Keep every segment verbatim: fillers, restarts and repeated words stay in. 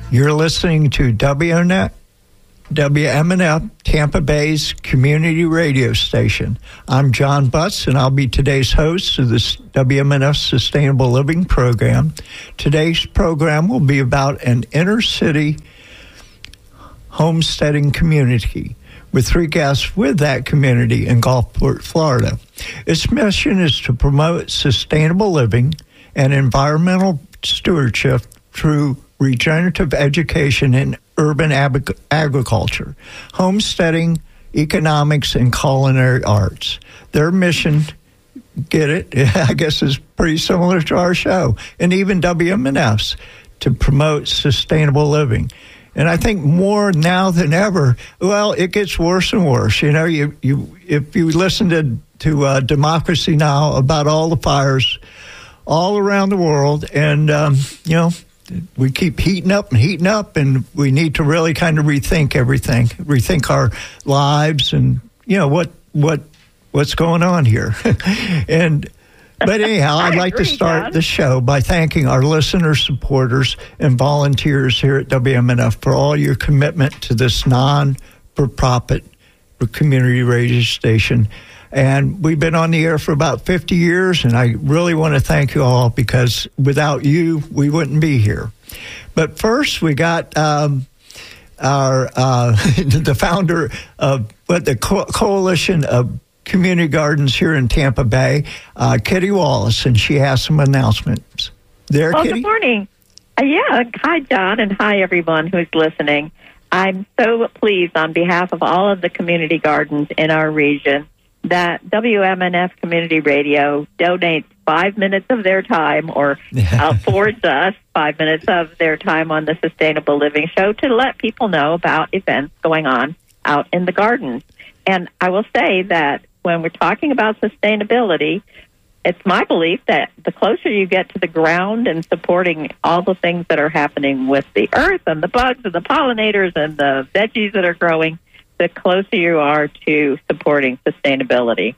You're listening to W M N F, Tampa Bay's community radio station. I'm John Butts, and I'll be today's host of this W M N F Sustainable Living program. Today's program will be about an inner-city homesteading community with three guests with that community in Gulfport, Florida. Its mission is to promote sustainable living and environmental stewardship through regenerative education in urban ab- agriculture, homesteading, economics, and culinary arts. Their mission, get it, I guess is pretty similar to our show, and even W M N F's, to promote sustainable living. And I think more now than ever, well, it gets worse and worse. You know, you, you if you listen to, to uh, Democracy Now! About all the fires all around the world, and, um, you know, we keep heating up and heating up, and we need to really kind of rethink everything, rethink our lives, and you know what what what's going on here. and but anyhow, I'd like agree, to start John. the show by thanking our listeners, supporters, and volunteers here at W M N F for all your commitment to this non-for-profit community radio station. And we've been on the air for about fifty years, and I really want to thank you all, because without you, we wouldn't be here. But first, we got um, our uh, the founder of what the Co- Coalition of Community Gardens here in Tampa Bay, uh, Kitty Wallace, and she has some announcements. There, well, Kitty? Good morning. Uh, yeah, hi, John, and hi, everyone who's listening. I'm so pleased on behalf of all of the community gardens in our region that W M N F Community Radio donates five minutes of their time, or affords us five minutes of their time on the Sustainable Living Show to let people know about events going on out in the gardens. And I will say that when we're talking about sustainability, it's my belief that the closer you get to the ground and supporting all the things that are happening with the earth and the bugs and the pollinators and the veggies that are growing, the closer you are to supporting sustainability.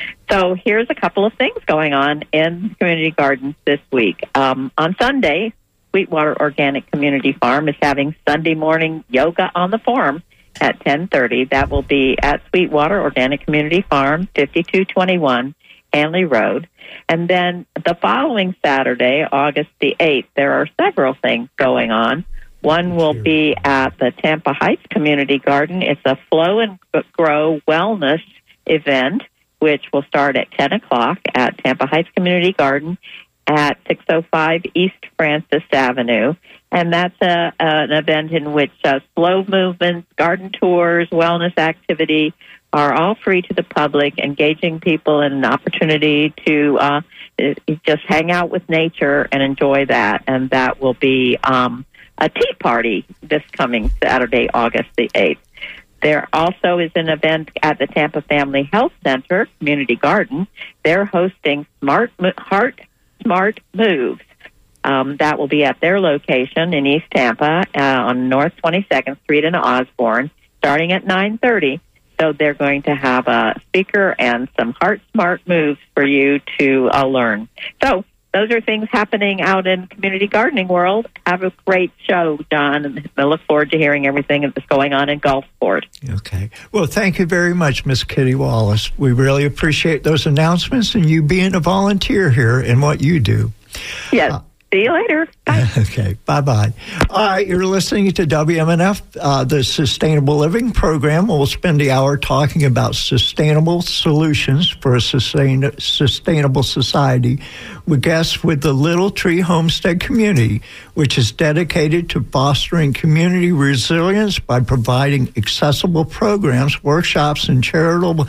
So here's a couple of things going on in community gardens this week. Um, on Sunday, Sweetwater Organic Community Farm is having Sunday morning yoga on the farm at ten thirty. That will be at Sweetwater Organic Community Farm, fifty-two twenty-one Hanley Road. And then the following Saturday, August the eighth, there are several things going on. One will be at the Tampa Heights Community Garden. It's a Flow and Grow Wellness event, which will start at ten o'clock at Tampa Heights Community Garden at six oh five East Francis Avenue. And that's a, an event in which uh, slow movements, garden tours, wellness activity are all free to the public, engaging people in an opportunity to uh, just hang out with nature and enjoy that. And that will be um, a tea party this coming Saturday, August the eighth. There also is an event at the Tampa Family Health Center Community Garden. They're hosting Smart Heart Smart Moves. Um, that will be at their location in East Tampa uh, on North twenty-second Street in Osborne, starting at nine thirty. So they're going to have a speaker and some Heart Smart Moves for you to uh, learn. So those are things happening out in community gardening world. Have a great show, John, and I look forward to hearing everything that's going on in Gulfport. Okay. Well, thank you very much, Miss Kitty Wallace. We really appreciate those announcements and you being a volunteer here in what you do. Yes. Uh, See you later. Bye. Okay, bye-bye. All right, you're listening to W M N F, uh, the Sustainable Living program. We'll spend the hour talking about sustainable solutions for a sustain, sustainable society with guests with the Little Tree Homestead community, which is dedicated to fostering community resilience by providing accessible programs, workshops, and charitable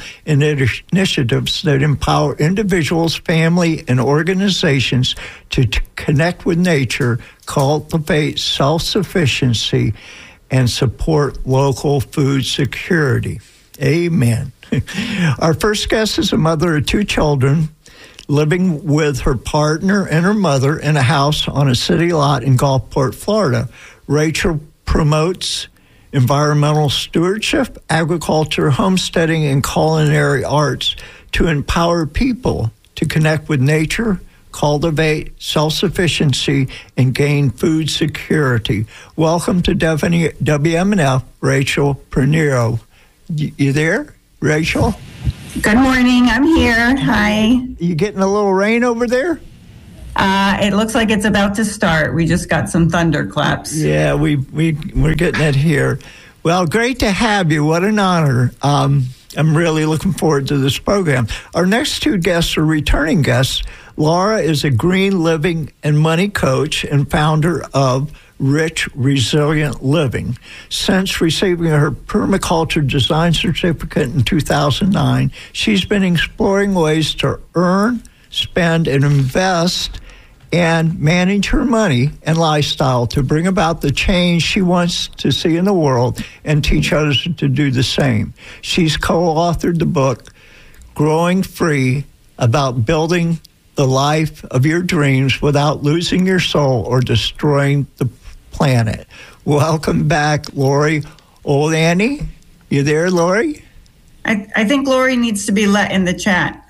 initiatives that empower individuals, family, and organizations to t- connect with nature, cultivate self-sufficiency, and support local food security. Amen. Our first guest is a mother of two children living with her partner and her mother in a house on a city lot in Gulfport, Florida. Rachel promotes environmental stewardship, agriculture, homesteading, and culinary arts to empower people to connect with nature, cultivate self-sufficiency, and gain food security. Welcome to W M N F, Rachel Pinheiro. You there, Rachel? Good morning. I'm here. Hi. You getting a little rain over there? Uh, it looks like it's about to start. We just got some thunderclaps. Yeah, we, we, we're getting it here. Well, great to have you. What an honor. Um, I'm really looking forward to this program. Our next two guests are returning guests. Laura is a green living and money coach and founder of Rich Resilient Living. Since receiving her permaculture design certificate in two thousand nine, she's been exploring ways to earn, spend, and invest and manage her money and lifestyle to bring about the change she wants to see in the world and teach others to do the same. She's co-authored the book, Growing Free, about building the life of your dreams without losing your soul or destroying the planet. Welcome back, Lori Olani. You there, Lori? I, I think Lori needs to be let in the chat.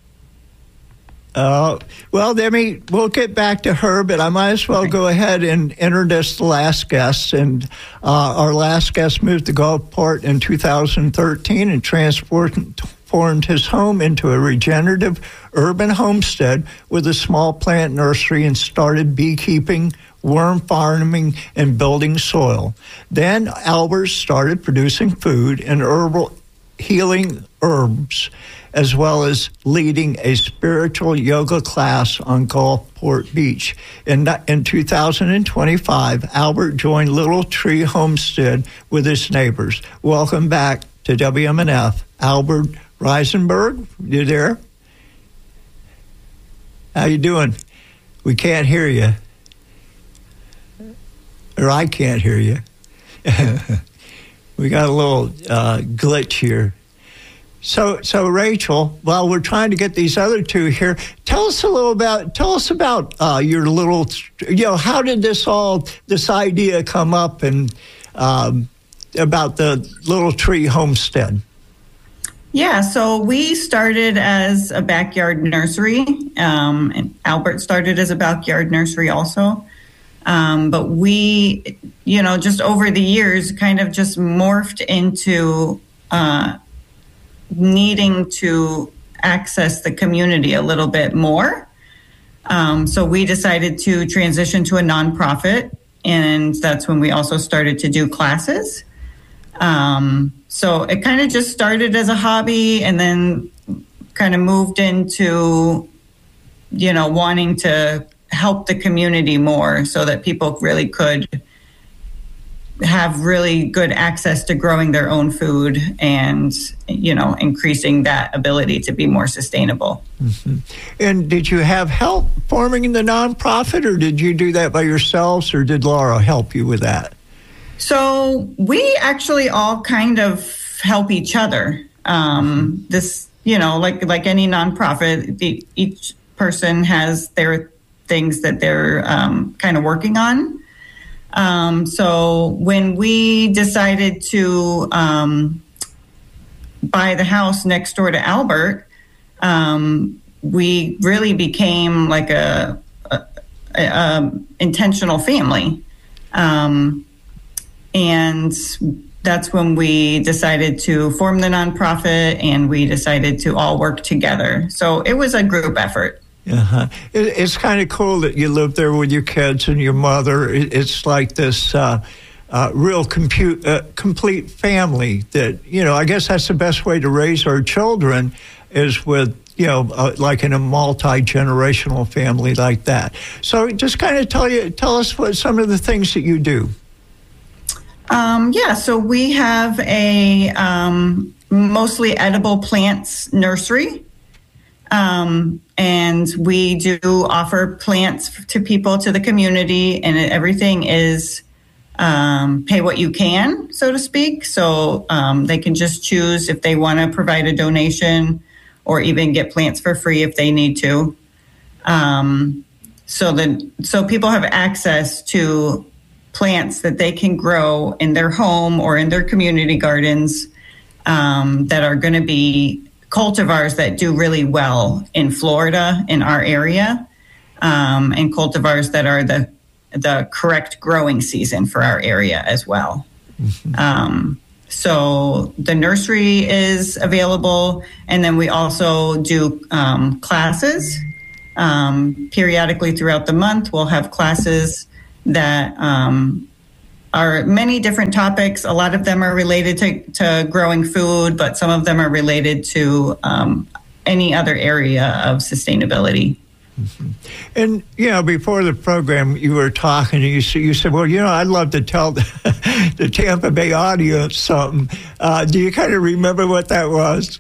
Uh, well, Demi, we'll get back to her, but I might as well go ahead and introduce the last guest. And uh, our last guest moved to Gulfport in two thousand thirteen and transformed his home into a regenerative urban homestead with a small plant nursery and started beekeeping, worm farming, and building soil. Then Albert started producing food and herbal healing herbs, as well as leading a spiritual yoga class on Gulfport Beach. In, in two thousand twenty-five, Albert joined Little Tree Homestead with his neighbors. Welcome back to W M N F. Albert Reisenberg, you there? How you doing? We can't hear you. Or I can't hear you. We got a little uh, glitch here. So, so Rachel, while we're trying to get these other two here, tell us a little about, tell us about uh, your little, you know, how did this all, this idea come up and um, about the Little Tree Homestead? Yeah, so we started as a backyard nursery, um, and Albert started as a backyard nursery also. Um, but we, you know, just over the years kind of just morphed into uh, needing to access the community a little bit more. Um, so we decided to transition to a nonprofit, and that's when we also started to do classes. Um, so it kind of just started as a hobby and then kind of moved into, you know, wanting to help the community more so that people really could have really good access to growing their own food and, you know, increasing that ability to be more sustainable. Mm-hmm. And did you have help forming the nonprofit, or did you do that by yourselves, or did Laura help you with that? So we actually all kind of help each other. Um, this, you know, like like any nonprofit, the, each person has their things that they're um, kind of working on. Um, so when we decided to um, buy the house next door to Albert, um, we really became like a, a, a, a intentional family. Um, and that's when we decided to form the nonprofit, and we decided to all work together. So it was a group effort. Uh-huh. It, it's kind of cool that you live there with your kids and your mother. It, it's like this uh, uh, real compute, uh, complete family that, you know, I guess that's the best way to raise our children is with, you know, uh, like in a multi-generational family like that. So just kind of tell you, tell us what some of the things that you do. Um, yeah, so we have a um, mostly edible plants nursery. Um, and we do offer plants to people, to the community, and everything is um, pay what you can, so to speak. So um, they can just choose if they want to provide a donation or even get plants for free if they need to. Um, so that so people have access to plants that they can grow in their home or in their community gardens um, that are going to be cultivars that do really well in Florida, in our area. um, and cultivars that are the the correct growing season for our area as well. Mm-hmm. Um, so the nursery is available, and then we also do um, classes. Um, periodically throughout the month, we'll have classes that um, are many different topics. A lot of them are related to, to growing food, but some of them are related to um, any other area of sustainability. Mm-hmm. And, you know, before the program, you were talking, and you, you said, well, you know, I'd love to tell the, the Tampa Bay audience something. Uh, do you kind of remember what that was?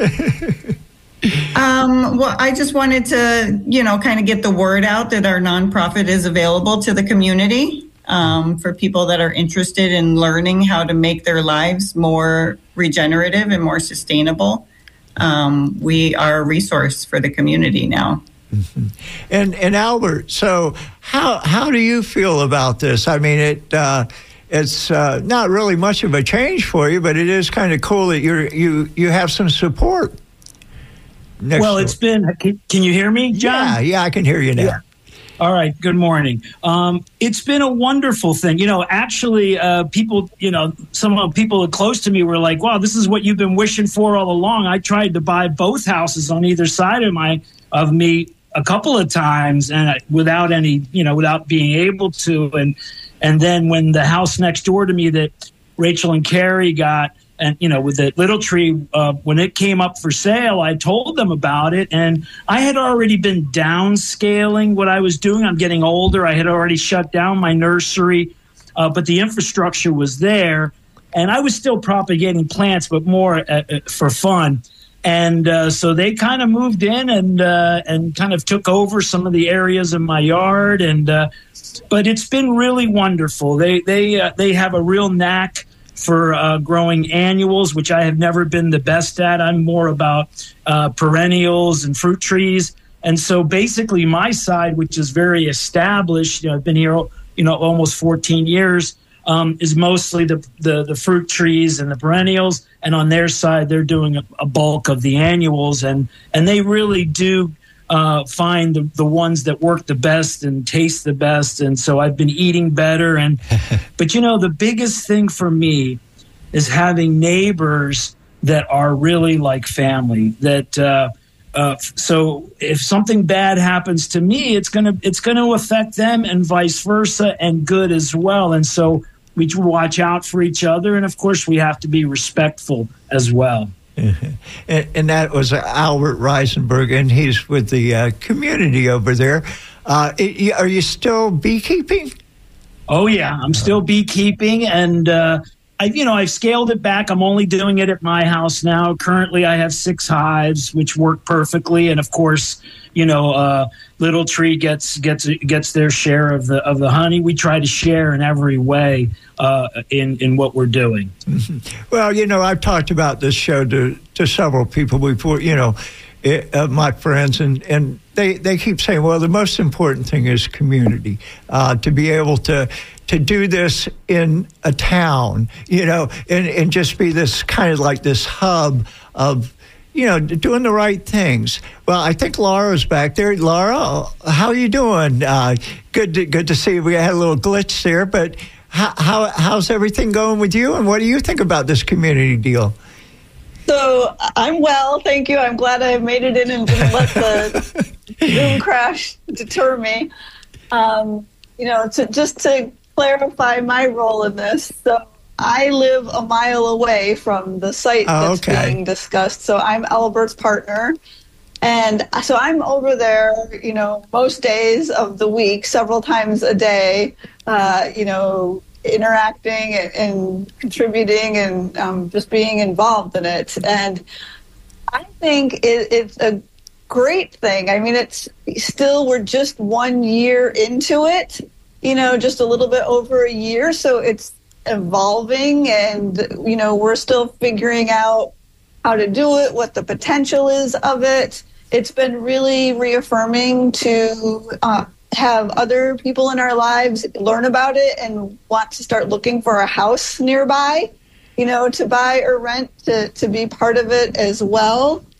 um, well, I just wanted to, you know, kind of get the word out that our nonprofit is available to the community um, for people that are interested in learning how to make their lives more regenerative and more sustainable. Um, we are a resource for the community now. Mm-hmm. And and Albert, so how how do you feel about this? I mean, it uh, it's uh, not really much of a change for you, but it is kind of cool that you're you you have some support. Well, it's been. Can, can you hear me, John? Yeah, yeah, I can hear you now. Yeah. All right. Good morning. Um, it's been a wonderful thing. You know, actually, uh, people, you know, some of the people close to me were like, "Wow, this is what you've been wishing for all along." I tried to buy both houses on either side of my of me a couple of times, and without any, you know, without being able to. And and then when the house next door to me that Rachel and Carrie got, and, you know, with the Little Tree, uh, when it came up for sale, I told them about it. And I had already been downscaling what I was doing. I'm getting older. I had already shut down my nursery, uh, but the infrastructure was there. And I was still propagating plants, but more uh, uh, for fun. And uh, so they kind of moved in and uh, and kind of took over some of the areas in my yard. And uh, but it's been really wonderful. They they uh, they have a real knack for uh, growing annuals, which I have never been the best at. I'm more about uh, perennials and fruit trees. And so basically my side, which is very established, you know, I've been here, you know, almost fourteen years, um, is mostly the, the, the fruit trees and the perennials. And on their side, they're doing a, a bulk of the annuals. And, and they really do uh, find the, the ones that work the best and taste the best. And so I've been eating better. And but, you know, the biggest thing for me is having neighbors that are really like family. That uh, uh, so if something bad happens to me, it's gonna it's gonna affect them, and vice versa, and good as well. And so we watch out for each other, and of course we have to be respectful as well. and, and that was Albert Reisenberg, and he's with the uh, community over there. Uh, are you still beekeeping? Oh, yeah. I'm still beekeeping, and, uh, I, you know, I've scaled it back. I'm only doing it at my house now. Currently, I have six hives, which work perfectly. And, of course, you know, uh, Little Tree gets gets gets their share of the of the honey. We try to share in every way uh, in, in what we're doing. Mm-hmm. Well, you know, I've talked about this show to, to several people before, you know, it, uh, my friends, and, and they, they keep saying, well, the most important thing is community, uh, to be able to to do this in a town, you know, and, and just be this kind of like this hub of, you know, doing the right things. Well, I think Laura's back there. Laura, how are you doing? Uh, good to, good to see you. We had a little glitch there, but how, how how's everything going with you, and what do you think about this community deal? So I'm well, thank you. I'm glad I made it in and didn't let the Zoom crash deter me. Um, you know, to, just to clarify my role in this, so I live a mile away from the site oh, that's okay. being discussed. So I'm Albert's partner. And so I'm over there, you know, most days of the week, several times a day, uh, you know, interacting and, and contributing and um, just being involved in it. And I think it, it's a great thing. I mean, it's still, we're just one year into it, you know, just a little bit over a year. So it's evolving, and, you know, we're still figuring out how to do it, what the potential is of it. It's been really reaffirming to uh, have other people in our lives learn about it and want to start looking for a house nearby, you know, to buy or rent, to, to be part of it as well.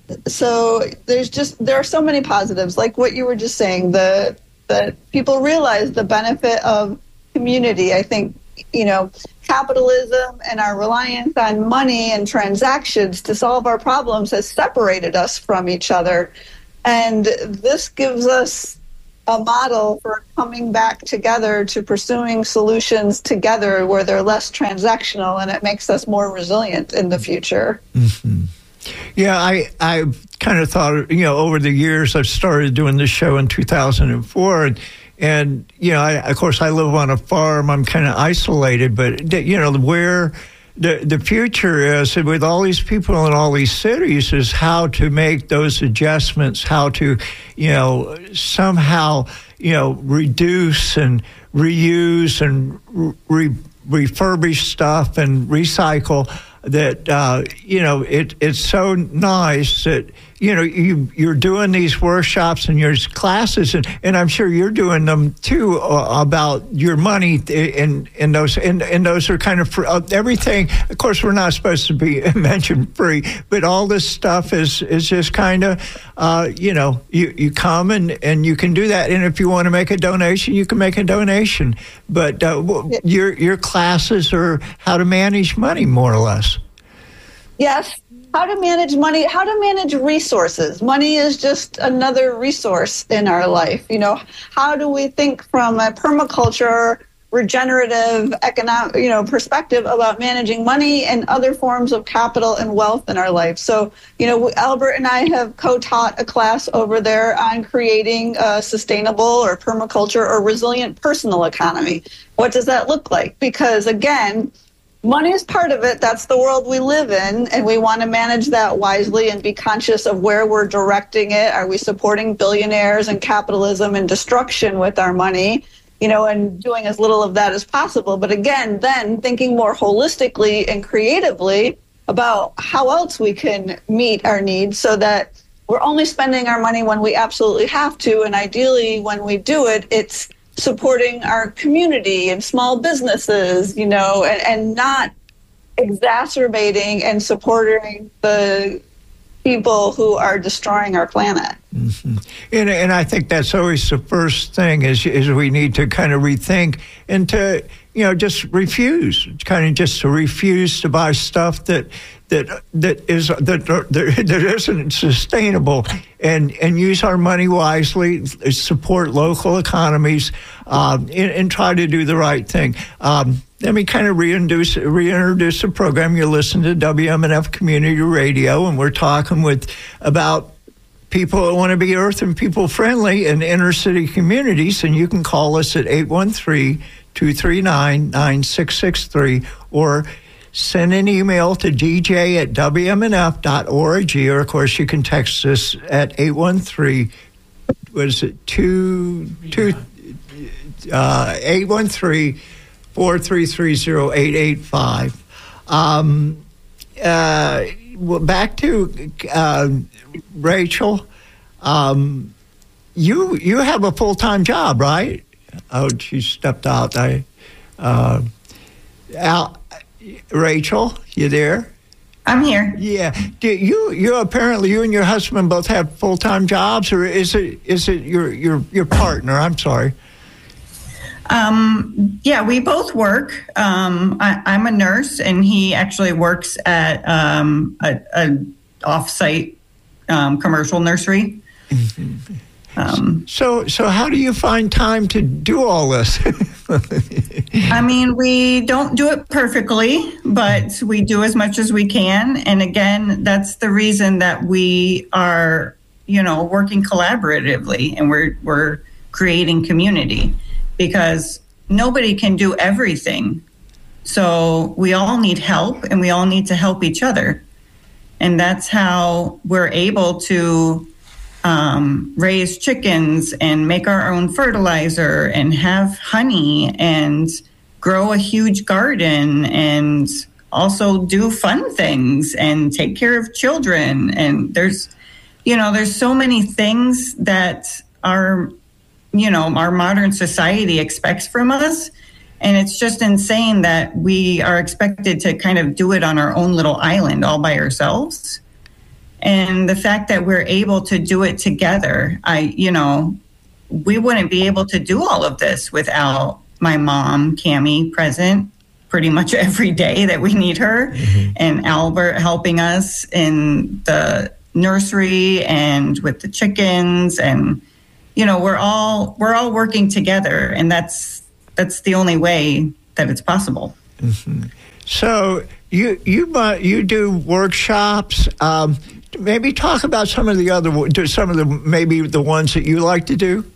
so there's just there are so many positives, like what you were just saying. The the people realize the benefit of community. I think, you know, capitalism and our reliance on money and transactions to solve our problems has separated us from each other, and this gives us a model for coming back together to pursuing solutions together where they're less transactional, and it makes us more resilient in the future. Mm-hmm. Yeah, I I kind of thought, you know, over the years, I've started doing this show in two thousand four, and, and you know, I, of course, I live on a farm. I'm kind of isolated, but, you know, where the the future is with all these people in all these cities is how to make those adjustments, how to, you know, somehow, you know, reduce and reuse and re- refurbish stuff and recycle. That, uh, you know, it, it's so nice that, you know, you, you're doing these workshops and your classes, and, and I'm sure you're doing them too, uh, about your money, and, and those and, and those are kind of free, uh, everything. Of course, we're not supposed to be mentioned free, but all this stuff is, is just kind of, uh, you know, you, you come and, and you can do that. And if you want to make a donation, you can make a donation. But uh, your your classes are how to manage money, more or less. Yes, how to manage money, how to manage resources. Money is just another resource in our life. You know, how do we think from a permaculture, regenerative, economic, you know, perspective about managing money and other forms of capital and wealth in our life? So, you know, Albert and I have co-taught a class over there on creating a sustainable or permaculture or resilient personal economy. What does that look like? Because again, money is part of it. That's the world we live in, and we want to manage that wisely and be conscious of where we're directing it. Are we supporting billionaires and capitalism and destruction with our money? You know, and doing as little of that as possible. But again, then thinking more holistically and creatively about how else we can meet our needs so that we're only spending our money when we absolutely have to, and ideally when we do it, it's supporting our community and small businesses, you know, and, and not exacerbating and supporting the people who are destroying our planet. Mm-hmm. And, and I think that's always the first thing is, is we need to kind of rethink and to, you know, just refuse, kind of just to refuse to buy stuff that that that is that that, that isn't sustainable, and and use our money wisely, support local economies, um, and, and try to do the right thing. Um, let me kind of reintroduce reintroduce the program. You're listening to W M N F Community Radio, and we're talking with about people that want to be earth and people friendly in inner city communities, and you can call us at eight one three, two three nine, nine six six three or send an email to d j at w m n f dot org, or of course you can text us at eight one three, what is it, two, two, uh, eight one three, four three three, zero eight eight five. Um, uh, well, back to uh, Rachel. Um, you you have a full-time job, right? Oh, she stepped out. I, uh, Al, Rachel, you there? I'm here. Yeah. Do you you apparently you and your husband both have full-time jobs, or is it is it your your your partner? I'm sorry. Um, yeah, we both work. Um, I, I'm a nurse, and he actually works at um, a, a off-site um, commercial nursery. Mm-hmm. Um, so, so how do you find time to do all this? I mean, we don't do it perfectly, but we do as much as we can. And again, that's the reason that we are, you know, working collaboratively, and we're we're creating community, because nobody can do everything. So we all need help, and we all need to help each other. And that's how we're able to Um, raise chickens and make our own fertilizer and have honey and grow a huge garden and also do fun things and take care of children. And there's, you know, there's so many things that our, you know, our modern society expects from us. And it's just insane that we are expected to kind of do it on our own little island all by ourselves. And the fact that we're able to do it together, I, you know, we wouldn't be able to do all of this without my mom, Cammie, present pretty much every day that we need her, mm-hmm. and Albert helping us in the nursery and with the chickens, and you know, we're all we're all working together, and that's that's the only way that it's possible. Mm-hmm. So you you you do workshops. Um, maybe talk about some of the other some of the maybe the ones that you like to do.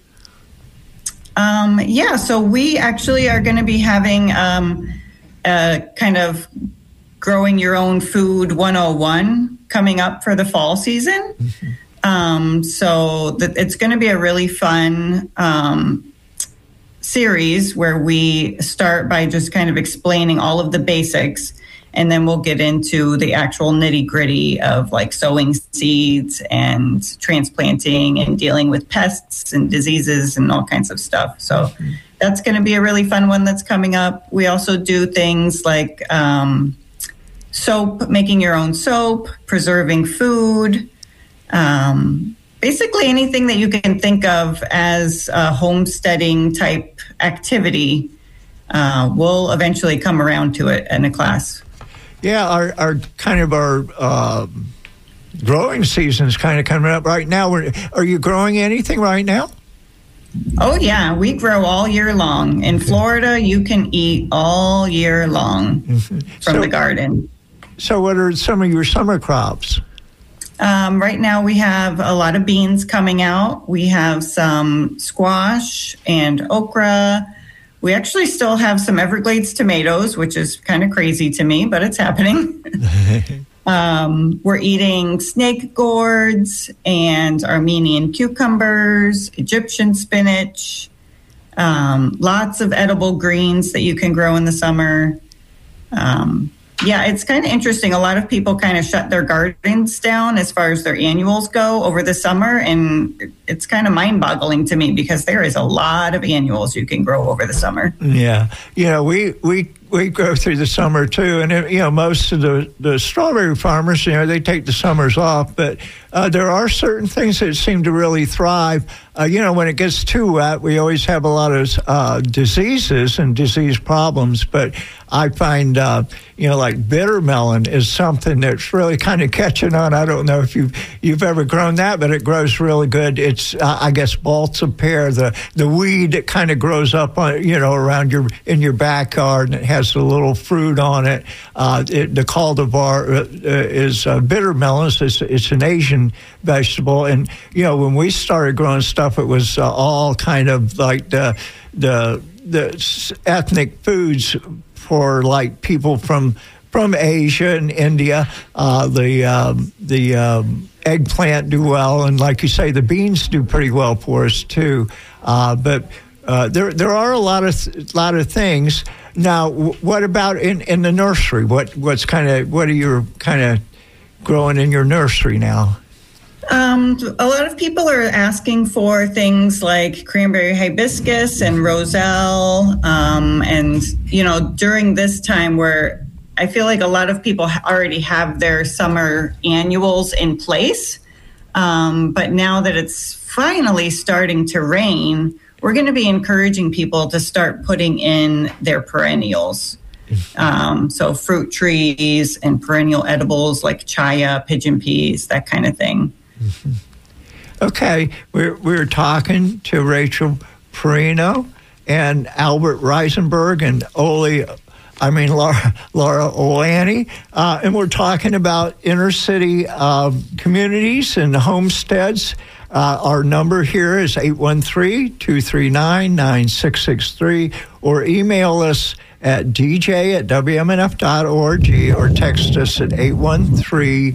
Um, yeah, so we actually are going to be having um, a kind of growing your own food one oh one coming up for the fall season. Mm-hmm. Um, so th- it's going to be a really fun um, series where we start by just kind of explaining all of the basics, and then we'll get into the actual nitty gritty of like sowing seeds and transplanting and dealing with pests and diseases and all kinds of stuff. So mm-hmm. that's going to be a really fun one that's coming up. We also do things like um, soap, making your own soap, preserving food, um, basically anything that you can think of as a homesteading type activity. Uh, we'll eventually come around to it in a class. Yeah, our, our kind of our uh, growing season is kind of coming up right now. We're, are you growing anything right now? Oh, yeah. We grow all year long. In Florida, you can eat all year long mm-hmm. from so, the garden. So what are some of your summer crops? Um, right now, we have a lot of beans coming out. We have some squash and okra. We actually still have some Everglades tomatoes, which is kind of crazy to me, but it's happening. um, we're eating snake gourds and Armenian cucumbers, Egyptian spinach, um, lots of edible greens that you can grow in the summer. Um, yeah, it's kind of interesting. A lot of people kind of shut their gardens down as far as their annuals go over the summer, and it's kind of mind-boggling to me because there is a lot of annuals you can grow over the summer. Yeah, you know, we we we go through the summer too, and it, you know, most of the the strawberry farmers, you know, they take the summers off, but uh, there are certain things that seem to really thrive. Uh, you know, when it gets too wet, we always have a lot of uh, diseases and disease problems, but I find, uh, you know, like bitter melon is something that's really kind of catching on. I don't know if you've, you've ever grown that, but it grows really good. It's, uh, I guess, balsa pear, the, the weed that kind of grows up, on, you know, around your, in your backyard, and it has a little fruit on it. Uh, it the cultivar uh, is uh, bitter melons. It's, it's an Asian vegetable. And, you know, when we started growing stuff, it was uh, all kind of like the, the, the ethnic foods for like people from from Asia and India. Uh, the um, the um, eggplant do well, and like you say, the beans do pretty well for us too. Uh, but uh, there there are a lot of th- lot of things. Now, w- what about in, in the nursery? What what's kind of what are you kind of growing in your nursery now? Um, a lot of people are asking for things like cranberry hibiscus and roselle. Um, and, you know, during this time where I feel like a lot of people already have their summer annuals in place. Um, but now that it's finally starting to rain, we're going to be encouraging people to start putting in their perennials. Um, so fruit trees and perennial edibles like chaya, pigeon peas, that kind of thing. Mm-hmm. Okay, we're we're talking to Rachel Perino and Albert Reisenberg and Oli, I mean Laura Laura Olani, uh, and we're talking about inner city uh, communities and homesteads. Uh, our number here is eight one three, two three nine, nine six six three, or email us at d j at w m n f dot org or text us at eight one three.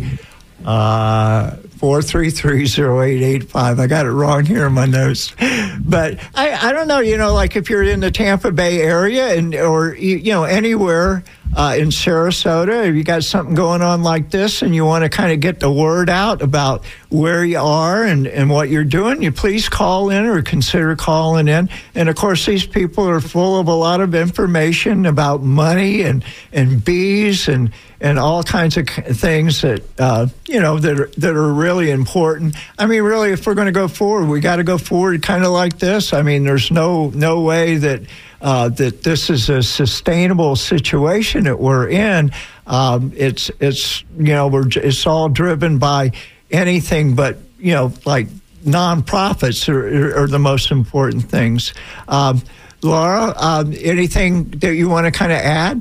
Uh, four three three, zero eight eight five. I got it wrong here in my notes. But I, I don't know, you know, like if you're in the Tampa Bay area and or, you, you know, anywhere uh, in Sarasota, if you got something going on like this and you want to kind of get the word out about where you are and, and what you're doing, you please call in or consider calling in. And, of course, these people are full of a lot of information about money and, and bees and and all kinds of things that, uh, you know, that are, that are really important. I mean, really, if we're going to go forward, we got to go forward kind of like this. I mean, there's no no way that uh, that this is a sustainable situation that we're in. Um, it's, it's you know, we're it's all driven by anything but, you know, like nonprofits are, are the most important things. Um, Laura, um, anything that you want to kind of add?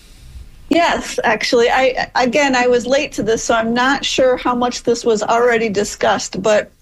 Yes, actually, I again, I was late to this, so I'm not sure how much this was already discussed. But,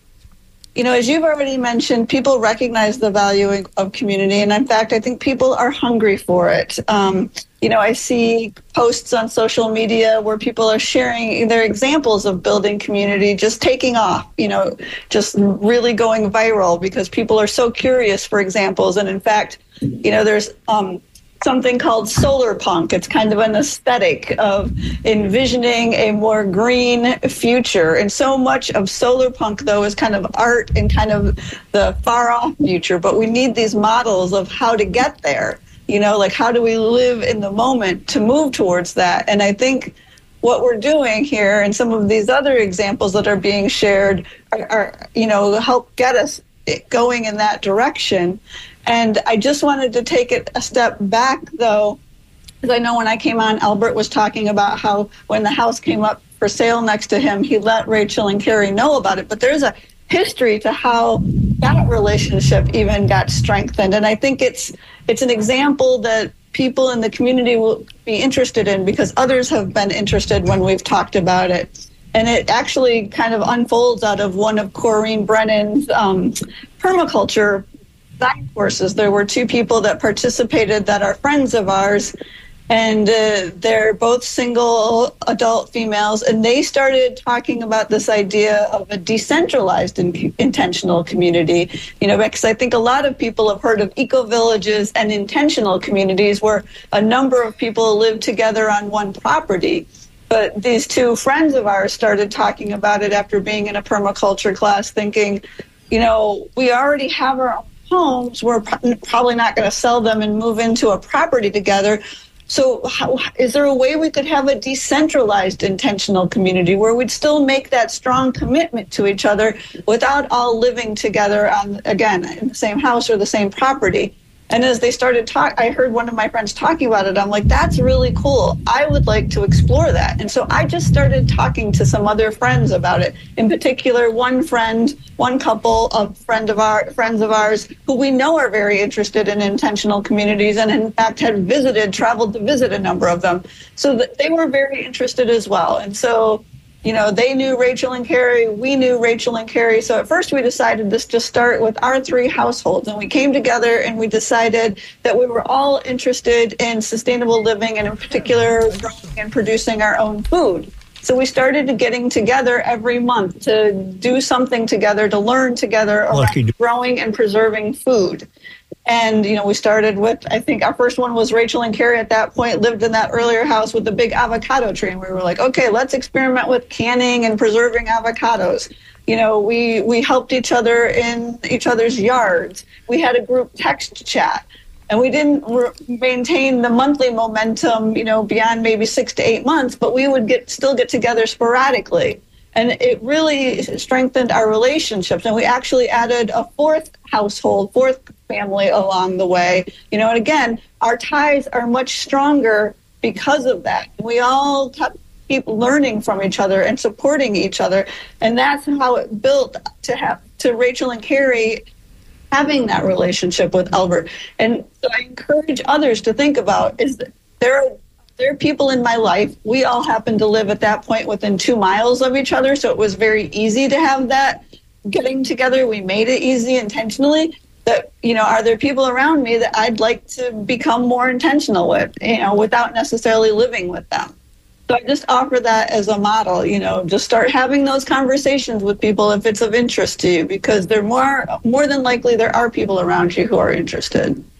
you know, as you've already mentioned, people recognize the value of community. And in fact, I think people are hungry for it. Um, you know, I see posts on social media where people are sharing their examples of building community just taking off, you know, just really going viral because people are so curious for examples. And in fact, you know, there's um, something called solar punk. It's kind of an aesthetic of envisioning a more green future. And so much of solar punk, though, is kind of art and kind of the far off future. But we need these models of how to get there. You know, like how do we live in the moment to move towards that? And I think what we're doing here and some of these other examples that are being shared are, are you know, help get us going in that direction. And I just wanted to take it a step back, though, because I know when I came on, Albert was talking about how when the house came up for sale next to him, he let Rachel and Carrie know about it. But there's a history to how that relationship even got strengthened. And I think it's it's an example that people in the community will be interested in because others have been interested when we've talked about it. And it actually kind of unfolds out of one of Corrine Brennan's um, permaculture courses. There were two people that participated that are friends of ours, and uh, they're both single adult females, and they started talking about this idea of a decentralized in- intentional community, you know, because I think a lot of people have heard of eco-villages and intentional communities where a number of people live together on one property. But these two friends of ours started talking about it after being in a permaculture class, thinking, you know, we already have our own homes, we're probably not going to sell them and move into a property together. So how, is there a way we could have a decentralized intentional community where we'd still make that strong commitment to each other without all living together on, again, in the same house or the same property? And as they started talk, I heard one of my friends talking about it. I'm like, that's really cool. I would like to explore that. And so I just started talking to some other friends about it. In particular, one friend, one couple of friend of our friends of ours who we know are very interested in intentional communities and in fact had visited, traveled to visit a number of them. So that they were very interested as well. And so, you know, they knew Rachel and Carrie, we knew Rachel and Carrie. So at first we decided this to start with our three households. And we came together and we decided that we were all interested in sustainable living and in particular growing and producing our own food. So we started getting together every month to do something together, to learn together around growing and preserving food. And, you know, we started with, I think our first one was Rachel and Carrie at that point lived in that earlier house with the big avocado tree. And we were like, okay, let's experiment with canning and preserving avocados. You know, we, we helped each other in each other's yards. We had a group text chat. And we didn't re- maintain the monthly momentum, you know, beyond maybe six to eight months, but we would get still get together sporadically. And it really strengthened our relationships. And we actually added a fourth household, fourth family along the way. You know, and again, our ties are much stronger because of that. We all keep learning from each other and supporting each other. And that's how it built to have to Rachel and Carrie having that relationship with Albert. And so I encourage others to think about is that there are there are people in my life. We all happen to live at that point within two miles of each other. So it was very easy to have that getting together. We made it easy intentionally. That, you know, are there people around me that I'd like to become more intentional with, you know, without necessarily living with them? So I just offer that as a model, you know, just start having those conversations with people if it's of interest to you, because they're more, more than likely there are people around you who are interested.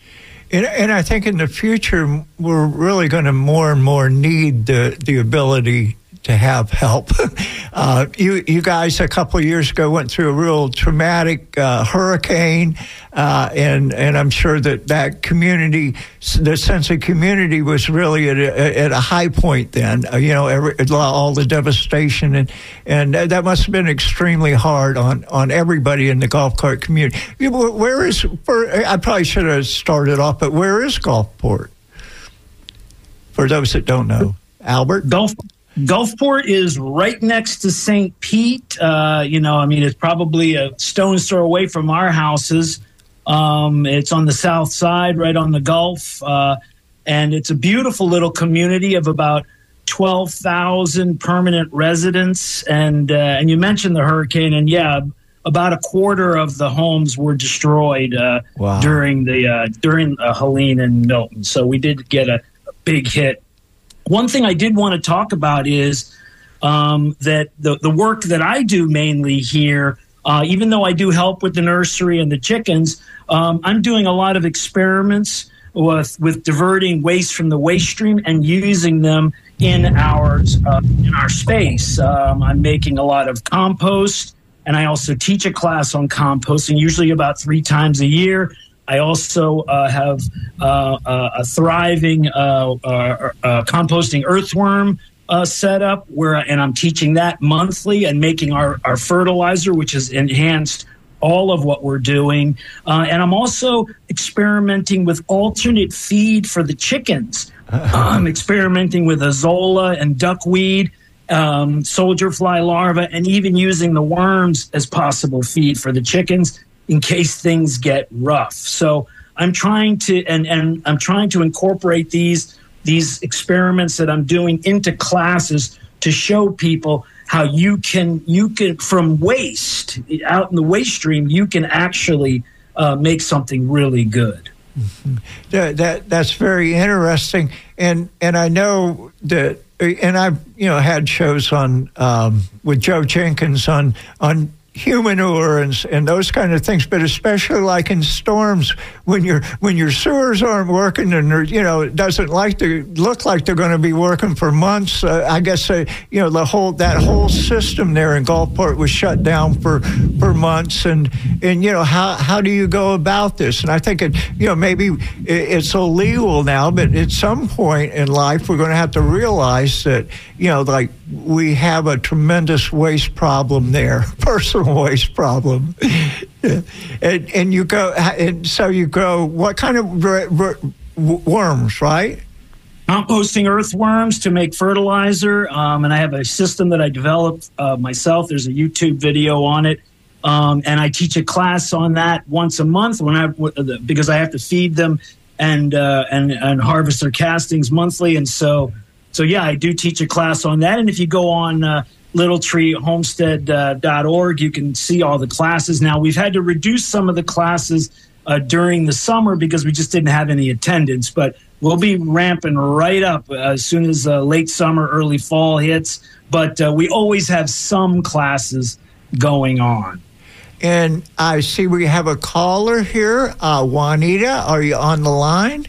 And, and I think in the future, we're really going to more and more need the, the ability to have help. Uh, you, you guys a couple of years ago went through a real traumatic uh, hurricane, uh, and and I'm sure that that community, the sense of community, was really at a, at a high point then. Uh, you know, every, all the devastation, and and that must have been extremely hard on, on everybody in the golf cart community. Where is? I probably should have started off, but where is Gulfport? For those that don't know, Albert. Gulf. Gulfport is right next to Saint Pete. Uh, you know, I mean, it's probably a stone's throw away from our houses. Um, it's on the south side, right on the Gulf. Uh, and it's a beautiful little community of about twelve thousand permanent residents. And uh, and you mentioned the hurricane, and yeah, about a quarter of the homes were destroyed uh, wow. during the uh, during uh, Helene and Milton. So we did get a, a big hit. One thing I did want to talk about is um, that the, the work that I do mainly here, uh, even though I do help with the nursery and the chickens, um, I'm doing a lot of experiments with with diverting waste from the waste stream and using them in our, uh, in our space. Um, I'm making a lot of compost, and I also teach a class on composting, usually about three times a year. I also uh, have uh, uh, a thriving uh, uh, uh, composting earthworm uh, setup where, and I'm teaching that monthly and making our, our fertilizer, which has enhanced all of what we're doing. Uh, and I'm also experimenting with alternate feed for the chickens. I'm experimenting with azolla and duckweed, um, soldier fly larvae, and even using the worms as possible feed for the chickens, in case things get rough. So I'm trying to, and, and I'm trying to incorporate these these experiments that I'm doing into classes to show people how you can, you can from waste, out in the waste stream, you can actually uh, make something really good. Mm-hmm. That, that that's very interesting, and and I know that, and I've you know had shows on um, with Joe Jenkins on on. Humanure and, and those kind of things, but especially like in storms when your when your sewers aren't working and you know it doesn't like to look like they're going to be working for months. Uh, I guess uh, you know the whole that whole system there in Gulfport was shut down for for months, and and you know how how do you go about this? And I think it you know maybe it's illegal now, but at some point in life we're going to have to realize that you know like we have a tremendous waste problem there, personal waste problem. and, and you go, and so you go, what kind of r- r- worms, right? Composting earthworms to make fertilizer. Um, and I have a system that I developed uh, myself. There's a YouTube video on it. Um, and I teach a class on that once a month when I, because I have to feed them and, uh, and, and harvest their castings monthly. And so, so yeah, I do teach a class on that. And if you go on, uh, little tree homestead dot org, you can see all the classes. Now, we've had to reduce some of the classes uh, during the summer because we just didn't have any attendance, but we'll be ramping right up uh, as soon as uh, late summer, early fall hits. But uh, we always have some classes going on. And I see we have a caller here. Uh, Juanita, are you on the line?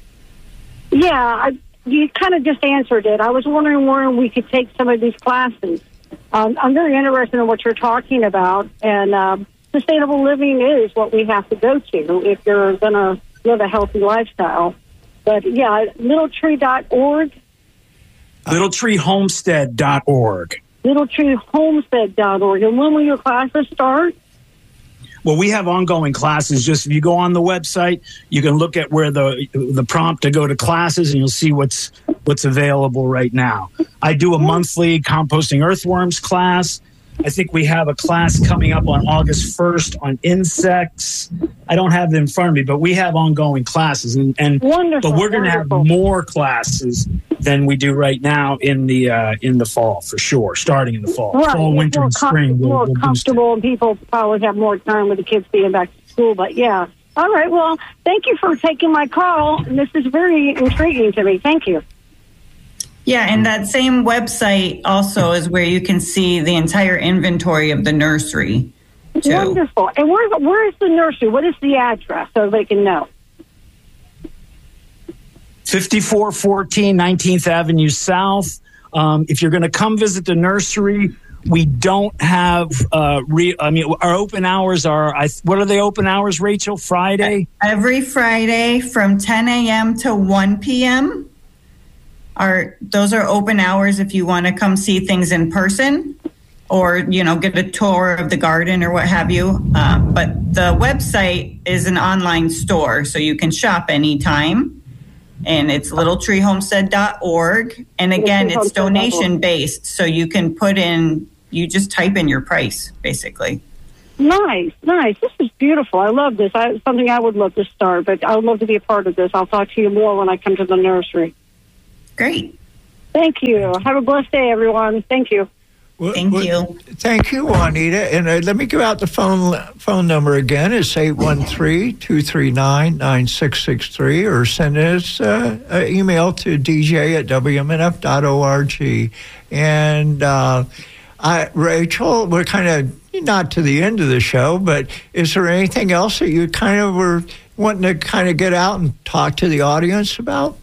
Yeah, I, you kind of just answered it. I was wondering where we could take some of these classes. Um, I'm very interested in what you're talking about, and um, sustainable living is what we have to go to if you're going to live a healthy lifestyle. But, yeah, little tree dot org. little tree homestead dot org. little tree homestead dot org. And when will your classes start? Well, we have ongoing classes. Just if you go on the website, you can look at where the the prompt to go to classes, and you'll see what's what's available right now. I do a monthly composting earthworms class. I think we have a class coming up on August first on insects. I don't have them in front of me, but we have ongoing classes, and, and wonderful, but we're going to have more classes than we do right now in the uh, in the fall for sure. Starting in the fall, right. fall, winter, more and spring. Com- more we'll, we'll comfortable, and people probably have more time with the kids being back to school. But yeah, all right. Well, thank you for taking my call. This is very intriguing to me. Thank you. Yeah, and that same website also is where you can see the entire inventory of the nursery, too. Wonderful. And where, where is the nursery? What is the address so they can know? fifty-four fourteen nineteenth Avenue South. Um, if you're going to come visit the nursery, we don't have, uh, re- I mean, our open hours are, I, what are the open hours, Rachel? Friday? Every Friday from ten a.m. to one p.m. Are, those are open hours if you want to come see things in person or, you know, get a tour of the garden or what have you. Um, but the website is an online store, so you can shop anytime. And it's little tree homestead dot org. And again, it's donation based, so you can put in, you just type in your price, basically. Nice, nice. This is beautiful. I love this. I, it's something I would love to start, but I would love to be a part of this. I'll talk to you more when I come to the nursery. Great. Thank you. Have a blessed day, everyone. Thank you. Well, Thank well, you. Thank you, Juanita. And uh, let me give out the phone phone number again. It's eight one three, two three nine, nine six six three, or send us uh, an email to d j at w m n f dot org. And uh, I, Rachel, we're kind of not to the end of the show, but is there anything else that you kind of were wanting to kind of get out and talk to the audience about?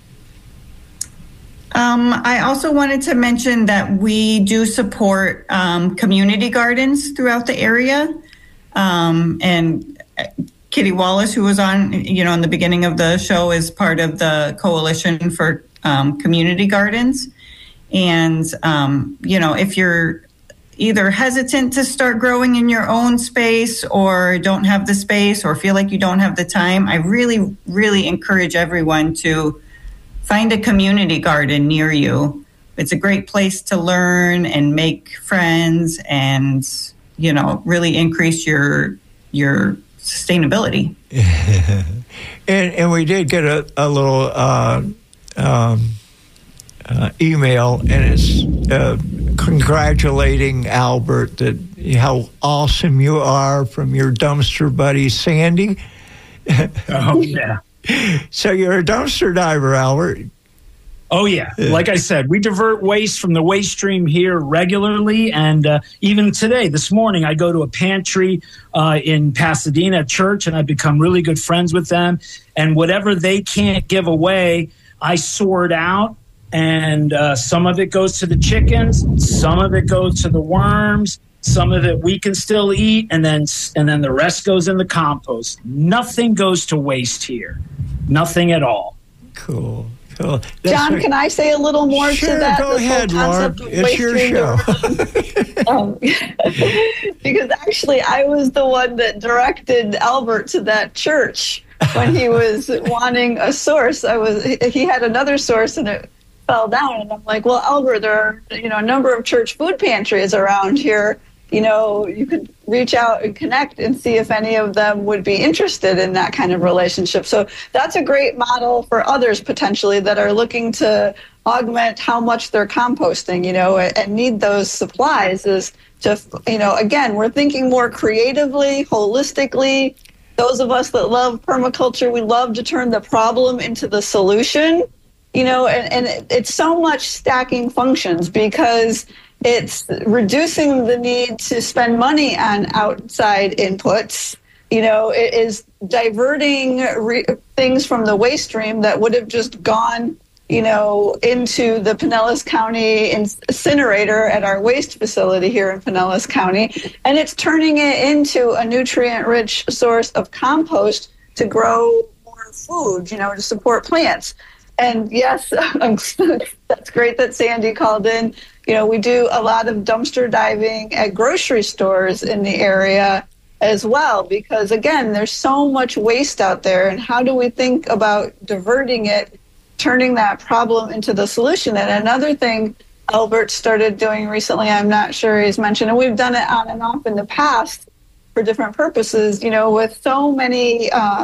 Um, I also wanted to mention that we do support um, community gardens throughout the area. Um, and Kitty Wallace, who was on, you know, in the beginning of the show, is part of the Coalition for um, Community Gardens. And, um, you know, if you're either hesitant to start growing in your own space or don't have the space or feel like you don't have the time, I really, really encourage everyone to find a community garden near you. It's a great place to learn and make friends and, you know, really increase your your sustainability. and and we did get a, a little uh, um, uh, email, and it's uh, congratulating Albert that how awesome you are from your dumpster buddy, Sandy. Oh, yeah. So you're a dumpster diver, Albert. Oh, yeah. Like I said, we divert waste from the waste stream here regularly. And uh, even today, this morning, I go to a pantry uh, in Pasadena church, and I've become really good friends with them. And whatever they can't give away, I sort out. And uh, some of it goes to the chickens. Some of it goes to the worms. Some of it we can still eat, and then and then the rest goes in the compost. Nothing goes to waste here. Nothing at all. Cool, cool. That's John, right. can I say a little more Sure, to that? go this ahead, whole concept Laura. of It's your show. um, because actually, I was the one that directed Albert to that church when he was wanting a source. I was he had another source, and it fell down. And I'm like, well, Albert, there are you know a number of church food pantries around here. You know, you could reach out and connect and see if any of them would be interested in that kind of relationship. So that's a great model for others potentially that are looking to augment how much they're composting, you know, and need those supplies is to, you know, again, we're thinking more creatively, holistically. Those of us that love permaculture, we love to turn the problem into the solution, you know, and, and it's so much stacking functions because it's reducing the need to spend money on outside inputs. You know, it is diverting re- things from the waste stream that would have just gone, you know, into the Pinellas County incinerator at our waste facility here in Pinellas County. And it's turning it into a nutrient-rich source of compost to grow more food, you know, to support plants. And yes, that's great that Sandy called in. You know, we do a lot of dumpster diving at grocery stores in the area as well, because again, there's so much waste out there. And how do we think about diverting it, turning that problem into the solution? And another thing Albert started doing recently, I'm not sure he's mentioned, and we've done it on and off in the past for different purposes, you know, with so many uh,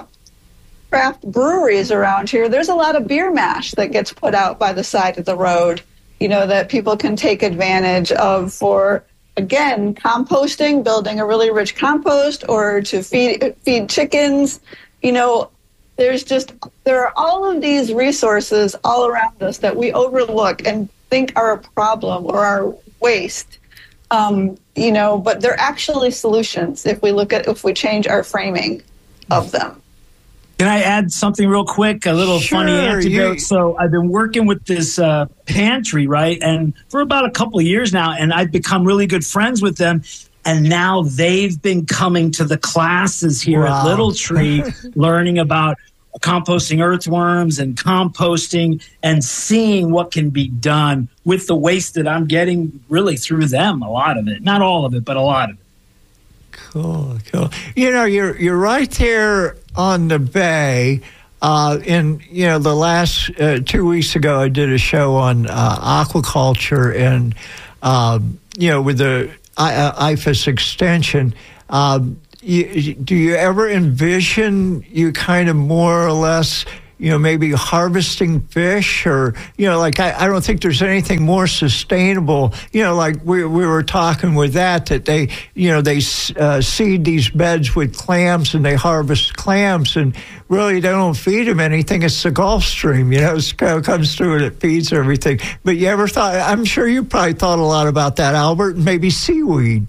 craft breweries around here, there's a lot of beer mash that gets put out by the side of the road, you know, that people can take advantage of for, again, composting, building a really rich compost, or to feed feed chickens. You know, there's just, there are all of these resources all around us that we overlook and think are a problem or are waste. Um, you know, but they're actually solutions if we look at, if we change our framing of them. Can I add something real quick? A little Sure, funny anecdote. you- So I've been working with this uh, pantry, right? And for about a couple of years now, and I've become really good friends with them. And now they've been coming to the classes here Wow. at Little Tree, learning about composting earthworms and composting and seeing what can be done with the waste that I'm getting really through them, a lot of it. Not all of it, but a lot of it. Cool, cool. You know, you're you're right there on the bay. Uh, in you know, the last uh, two weeks ago, I did a show on uh, aquaculture, and um, you know, with the I, I F A S extension. Um, you, do you ever envision you kind of more or less, you know, maybe harvesting fish, or, you know, like, I, I don't think there's anything more sustainable, you know, like we we were talking with that, that they, you know, they uh, seed these beds with clams and they harvest clams, and really they don't feed them anything. It's the Gulf Stream, you know, it comes through and it feeds everything. But you ever thought, I'm sure you probably thought a lot about that, Albert, and maybe seaweed.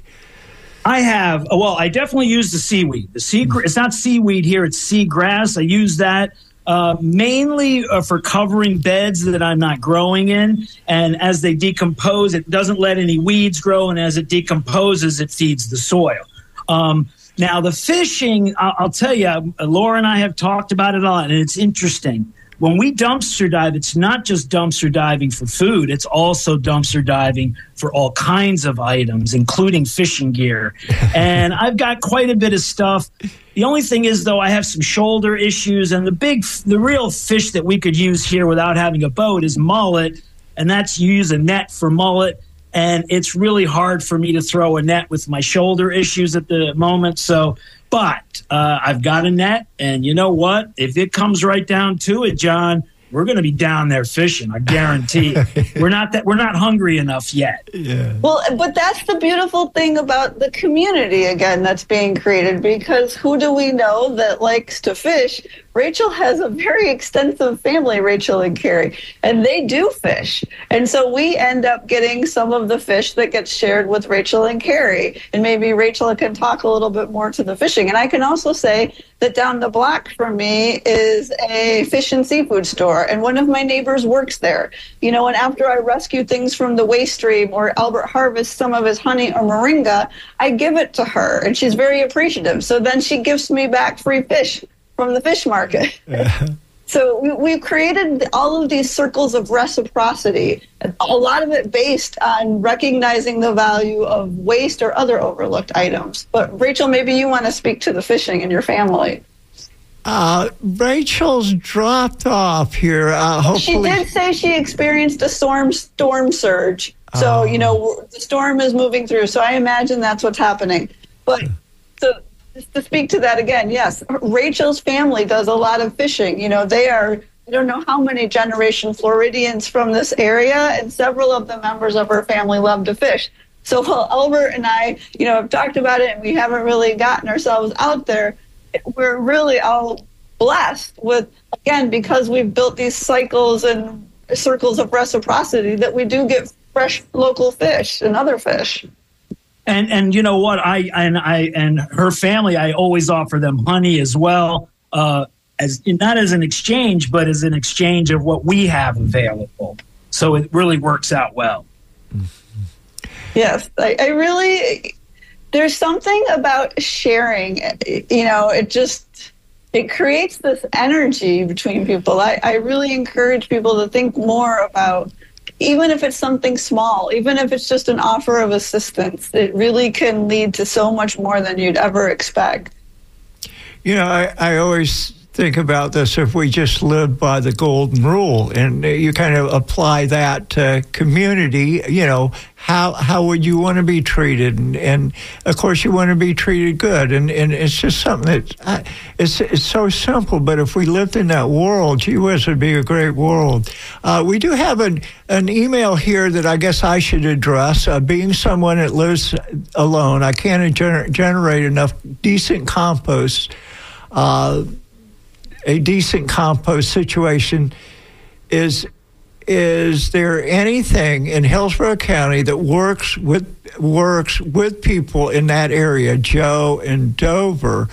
I have, well, I definitely use the seaweed. The sea, it's not seaweed here, it's seagrass. I use that uh, mainly uh, for covering beds that I'm not growing in. And as they decompose, it doesn't let any weeds grow. And as it decomposes, it feeds the soil. Um, now, the fishing, I'll, I'll tell you, Laura and I have talked about it a lot, and it's interesting. When we dumpster dive, it's not just dumpster diving for food. It's also dumpster diving for all kinds of items, including fishing gear. And I've got quite a bit of stuff. The only thing is, though, I have some shoulder issues. And the big, the real fish that we could use here without having a boat is mullet. And that's you use a net for mullet. And it's really hard for me to throw a net with my shoulder issues at the moment. So, but uh, I've got a net, and you know what? If it comes right down to it, John, we're going to be down there fishing. I guarantee. we're not that we're not hungry enough yet. Yeah. Well, but that's the beautiful thing about the community, again, that's being created, because who do we know that likes to fish? Rachel has a very extensive family, Rachel and Carrie, and they do fish. And so we end up getting some of the fish that gets shared with Rachel and Carrie. And maybe Rachel can talk a little bit more to the fishing. And I can also say that down the block from me is a fish and seafood store, and one of my neighbors works there. You know, and after I rescue things from the waste stream, or Albert harvests some of his honey or moringa, I give it to her, and she's very appreciative. So then she gives me back free fish from the fish market. So we, we've created all of these circles of reciprocity, a lot of it based on recognizing the value of waste or other overlooked items. But Rachel, maybe you want to speak to the fishing in your family. Uh, Rachel's dropped off here. Uh, hopefully, she did say she experienced a storm storm surge. So, Oh. you know, the storm is moving through. So I imagine that's what's happening. But so just to speak to that again, yes, Rachel's family does a lot of fishing. You know, they are, I don't know how many generation Floridians from this area, and several of the members of her family love to fish. So while Albert and I, you know, have talked about it and we haven't really gotten ourselves out there, we're really all blessed with, again, because we've built these cycles and circles of reciprocity, that we do get fresh local fish and other fish. And and you know what? I and I and her family, I always offer them honey as well, uh, as not as an exchange, but as an exchange of what we have available. So it really works out well. Yes, I, I really. There's something about sharing. You know, it just it creates this energy between people. I, I really encourage people to think more about, even if it's something small, even if it's just an offer of assistance, it really can lead to so much more than you'd ever expect. you know, I, I always think about this, if we just live by the golden rule and you kind of apply that to community, you know, how how would you want to be treated? And, and of course, you want to be treated good. And, and it's just something that, I, it's, it's so simple, but if we lived in that world, gee whiz, it'd be a great world. Uh, we do have an, an email here that I guess I should address. Uh, being someone that lives alone, I can't gener- generate enough decent compost. Uh, a decent compost situation. Is is there anything in Hillsborough County that works with works with people in that area, Joe and Dover?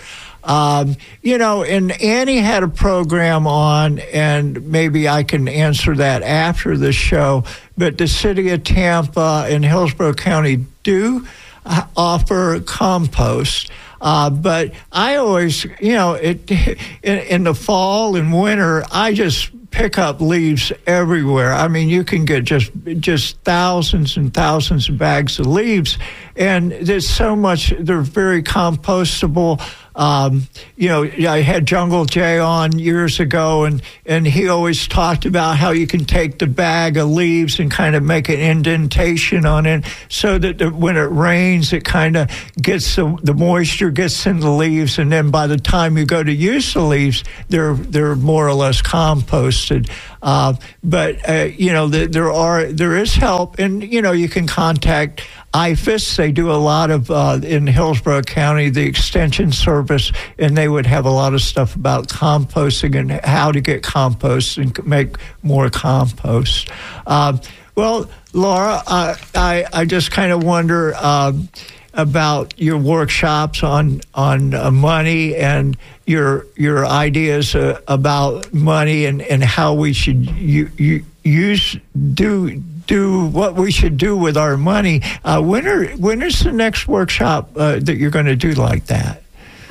Um, you know, and Annie had a program on, and maybe I can answer that after the show, but the city of Tampa and Hillsborough County do uh, offer compost. Uh, but I always, you know, it in, in the fall and winter, I just pick up leaves everywhere. I mean, you can get just just thousands and thousands of bags of leaves, and there's so much. They're very compostable. Um, you know, I had Jungle Jay on years ago, and, and he always talked about how you can take the bag of leaves and kind of make an indentation on it so that the, when it rains, it kind of gets the, the moisture gets in the leaves, and then by the time you go to use the leaves, they're they're more or less composted. Uh, but uh, you know, the, there are there is help, and you know, you can contact I F A S. They do a lot of, uh, in Hillsborough County, the Extension Service, and they would have a lot of stuff about composting and how to get compost and make more compost. Uh, well, Laura, uh, I, I just kind of wonder uh, about your workshops on on uh, money and your your ideas uh, about money and, and how we should u- u- use do. do what we should do with our money. Uh, when are when is the next workshop uh, that you're going to do like that?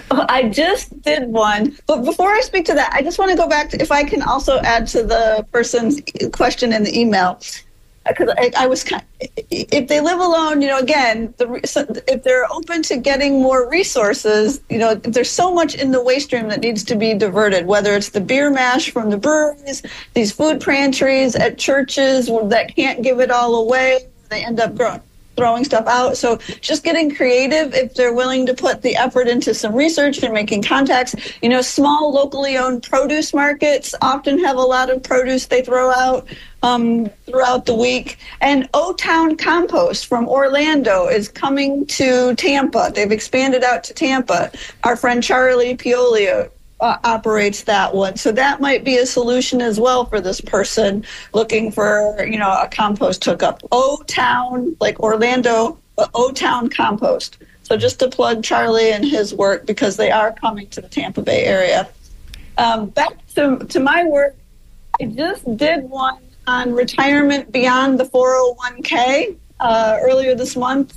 I just did one, but before I speak to that, I just want to go back to, if I can also add to the person's question in the email, because I, I was kind of, if they live alone, you know, again, the, if they're open to getting more resources, you know, there's so much in the waste stream that needs to be diverted, whether it's the beer mash from the breweries, these food pantries at churches that can't give it all away, they end up growing. throwing stuff out. So just getting creative if they're willing to put the effort into some research and making contacts. You know, small locally owned produce markets often have a lot of produce they throw out um, throughout the week. And O-Town Compost from Orlando is coming to Tampa. They've expanded out to Tampa. Our friend Charlie Piolio Uh, operates that one. So that might be a solution as well for this person looking for, you know, a compost hookup. O-Town, like Orlando, but O-Town Compost. So just to plug Charlie and his work, because they are coming to the Tampa Bay area. Um, back to, to my work, I just did one on retirement beyond the four oh one k uh, earlier this month.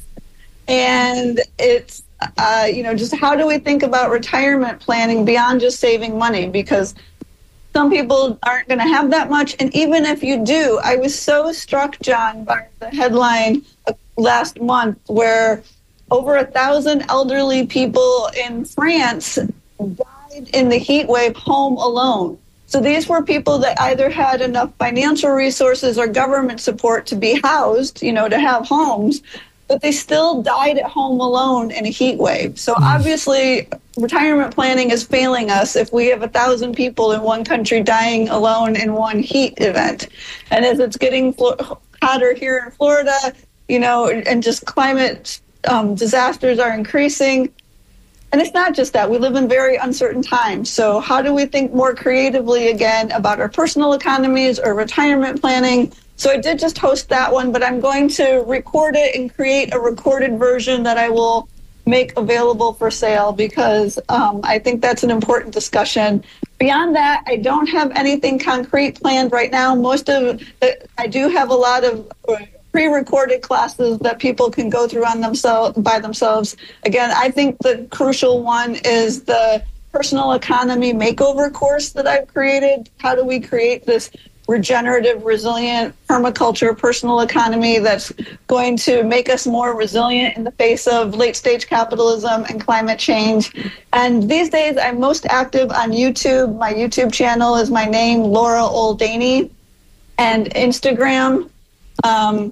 And it's Uh, you know, just how do we think about retirement planning beyond just saving money? Because some people aren't going to have that much. And even if you do, I was so struck, John, by the headline last month where over a thousand elderly people in France died in the heat wave home alone. So these were people that either had enough financial resources or government support to be housed, you know, to have homes, but they still died at home alone in a heat wave. So obviously, retirement planning is failing us if we have a thousand people in one country dying alone in one heat event. And as it's getting hotter here in Florida, you know, and just climate um, disasters are increasing. And it's not just that. We live in very uncertain times. So how do we think more creatively again about our personal economies or retirement planning? So I did just host that one, but I'm going to record it and create a recorded version that I will make available for sale because um, I think that's an important discussion. Beyond that, I don't have anything concrete planned right now. Most of it, I do have a lot of pre-recorded classes that people can go through on themselves by themselves. Again, I think the crucial one is the personal economy makeover course that I've created. How do we create this regenerative, resilient permaculture personal economy that's going to make us more resilient in the face of late-stage capitalism and climate change. And these days, I'm most active on YouTube. My YouTube channel is my name, Laura Oldaney, and Instagram. Um,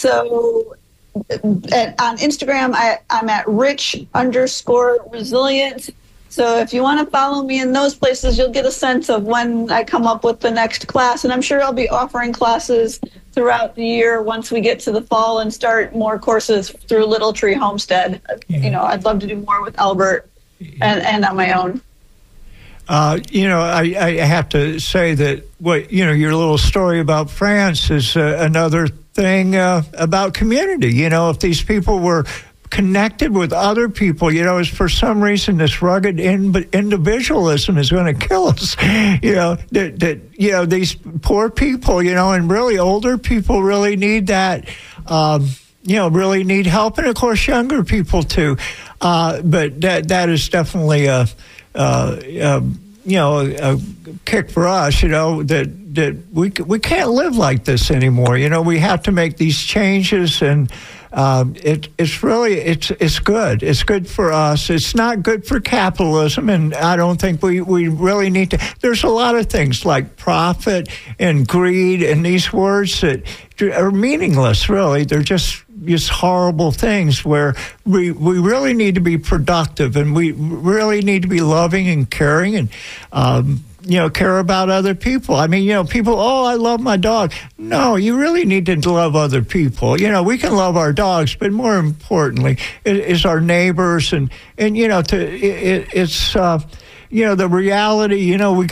so at, on Instagram, I, I'm at rich underscore resilient. So if you want to follow me in those places, you'll get a sense of when I come up with the next class. And I'm sure I'll be offering classes throughout the year once we get to the fall and start more courses through Little Tree Homestead. Yeah. You know, I'd love to do more with Albert and, and on my own. Uh, you know, I, I have to say that what, you know, your little story about France is uh, another thing uh, about community. You know, if these people were connected with other people. You know, is for some reason this rugged in, individualism is going to kill us. You know, that, that, you know, these poor people, you know, and really older people really need that, um, you know, really need help. And of course, younger people too. Uh, but that, that is definitely a, uh, a you know, a, a kick for us, you know, that, that we, we can't live like this anymore. You know, we have to make these changes, and, Um, it, it's really, it's it's good. It's good for us. It's not good for capitalism, and I don't think we, we really need to. There's a lot of things like profit and greed and these words that are meaningless, really. They're just just horrible things where we, we really need to be productive, and we really need to be loving and caring and, um, you know, care about other people. I mean, you know, people, oh, I love my dog. No, you really need to love other people. You know, we can love our dogs, but more importantly, it is our neighbors. And, and you know, to it, it's, uh, you know, the reality, you know, we got